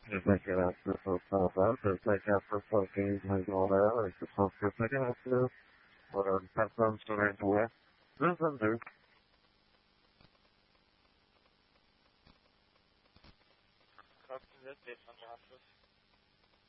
Second access of South the second access of Games and all that, it's supposed to second access, or Patron Student West. This and this. Copy that, based on the access.